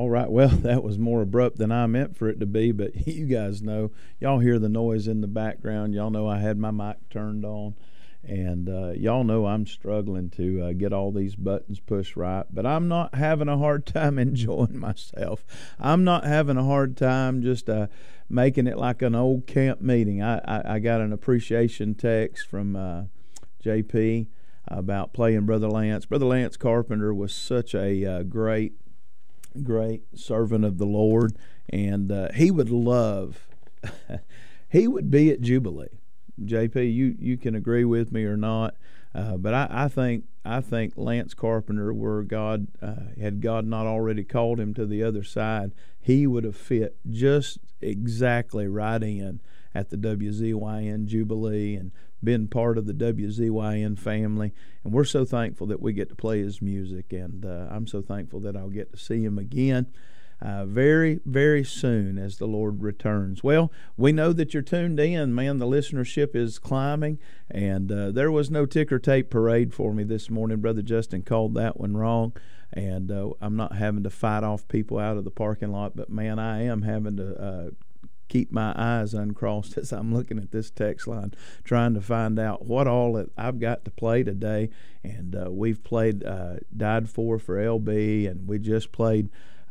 All right, well, that was more abrupt than I meant for it to be, but you guys know. Y'all hear the noise in the background. Y'all know I had my mic turned on, and y'all know I'm struggling to get all these buttons pushed right, but I'm not having a hard time enjoying myself. I'm not having a hard time just making it like an old camp meeting. I got an appreciation text from JP about playing Brother Lance. Brother Lance Carpenter was such a great servant of the Lord, and he would love he would be at Jubilee. JP, you can agree with me or not, but I think Lance Carpenter, where God had God not already called him to the other side, he would have fit just exactly right in at the WZYN Jubilee and been part of the WZYN family. And we're so thankful that we get to play his music, and I'm so thankful that I'll get to see him again very, very soon as the Lord returns. Well, we know that you're tuned in, man. The listenership is climbing, and there was no ticker tape parade for me this morning. Brother Justin called that one wrong, and I'm not having to fight off people out of the parking lot, but, man, I am having to keep my eyes uncrossed as I'm looking at this text line, trying to find out what all that I've got to play today. And we've played Died for LB, and we just played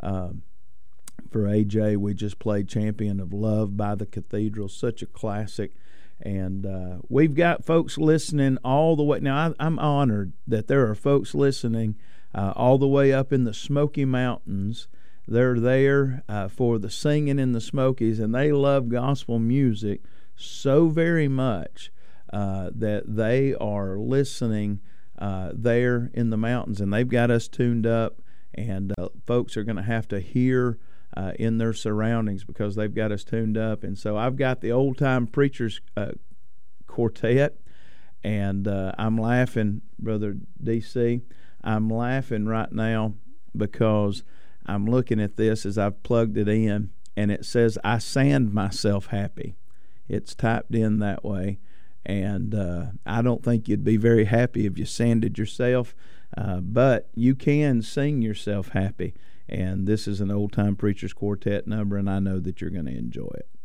for AJ. We just played Champion of Love by the Cathedral, such a classic. And we've got folks listening all the way. Now, I'm honored that there are folks listening all the way up in the Smoky Mountains. They're there for the singing in the Smokies, and they love gospel music so very much that they are listening there in the mountains, and they've got us tuned up, and folks are going to have to hear in their surroundings because they've got us tuned up. And so I've got the Old Time Preachers Quartet, and I'm laughing, Brother DC. I'm laughing right now because I'm looking at this as I've plugged it in, and it says, I sand myself happy. It's typed in that way, and I don't think you'd be very happy if you sanded yourself, but you can sing yourself happy, and this is an Old Time Preachers Quartet number, and I know that you're going to enjoy it.